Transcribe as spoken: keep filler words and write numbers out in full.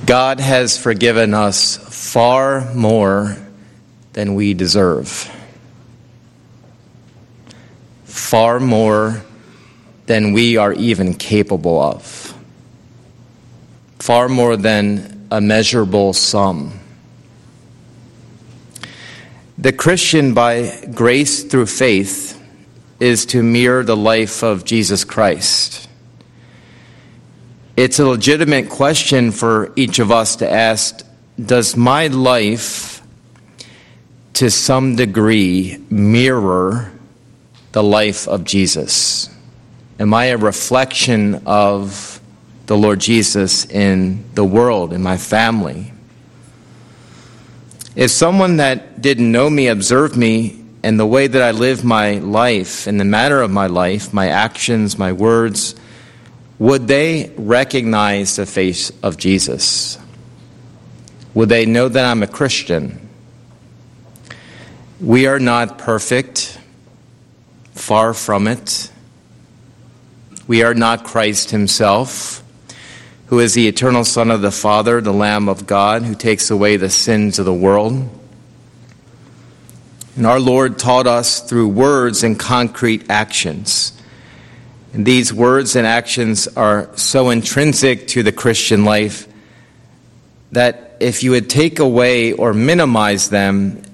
God has forgiven us far more than we deserve. Far more than we are even capable of. Far more than a measurable sum. The Christian, by grace through faith, is to mirror the life of Jesus Christ. It's a legitimate question for each of us to ask, does my life, to some degree, mirror the life of Jesus? Am I a reflection of the Lord Jesus in the world, in my family? If someone that didn't know me observed me and the way that I live my life and the manner of my life, my actions, my words, would they recognize the face of Jesus? Would they know that I'm a Christian? We are not perfect, far from it. We are not Christ himself, who is the eternal Son of the Father, the Lamb of God, who takes away the sins of the world. And our Lord taught us through words and concrete actions. And these words and actions are so intrinsic to the Christian life that if you would take away or minimize them,